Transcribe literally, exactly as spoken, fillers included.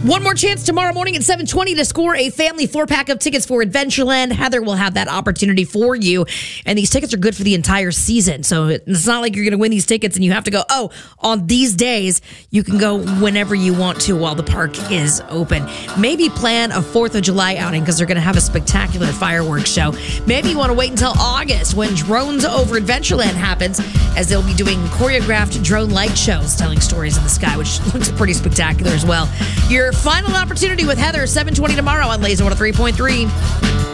One more chance tomorrow morning at seven twenty to score a family four-pack of tickets for Adventureland. Heather will have that opportunity for you. And these tickets are good for the entire season. So it's not like you're going to win these tickets and you have to go, oh, on these days, you can go whenever you want to while the park is open. Maybe plan a fourth of July outing because they're going to have a spectacular fireworks show. Maybe you want to wait until August when Drones Over Adventureland happens, as they'll be doing choreographed drone light shows telling stories in the sky, which looks pretty spectacular as well. Your final opportunity with Heather, seven twenty tomorrow on Laser one oh three point three.